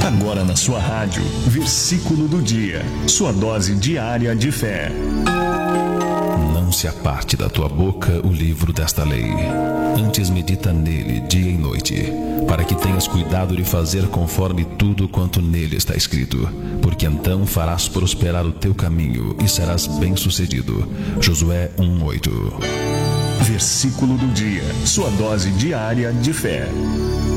Agora na sua rádio, versículo do dia, sua dose diária de fé. Não se aparte da tua boca o livro desta lei. Antes medita nele dia e noite, para que tenhas cuidado de fazer conforme tudo quanto nele está escrito. Porque então farás prosperar o teu caminho e serás bem-sucedido. Josué 1:8. Versículo do dia, sua dose diária de fé.